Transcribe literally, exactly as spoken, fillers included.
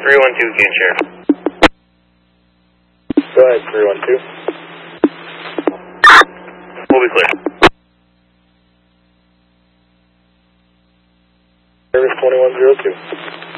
three one two, can't share. Go ahead, three one two. We'll be clear. Service twenty-one zero two.